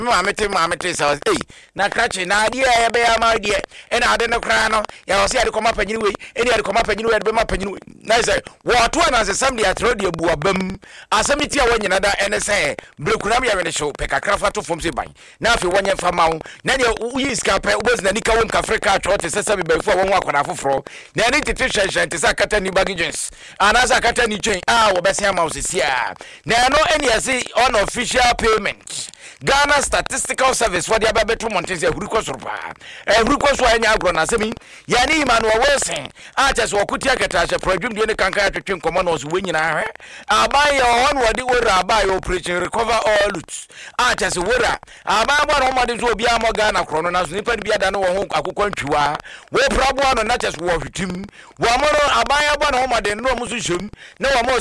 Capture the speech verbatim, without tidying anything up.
mamete mamete so eh na krache na ade e be ya ma de e na ade no kra no ya so ya de koma panyini we e na de koma panyini we de be ma panyini we na say wo to na asem de atro de bu abam asem ti a wanyina da ene say brekunam ya we show pe kakra fa to fom se ban na afi wonye fa mawo na de uyi ska pe ubos na nika won ka Africa cho te sesa be be fu won akona foforo na ene tete hwehwe te sa kata ni baggages ana sa kata ni chain ah wo be se ama osisia na no ene yesi unofficial payment Ghana Statistical Service what the Babetu Montez Huriko Surpa. A Huriko Swanya Agrona Semi, Yani Manuel Wilson, Arches or Kutia Katasha, Projum the Kanka to Chin Commonos winning. I buy your own what you were buy operation recover all loots. Arches Wura, I buy one home to be a Morgana Chronas, Nipper Biadano home Akukontua, where Prabon and not just war with him. One more, I buy one home at the no musician, no more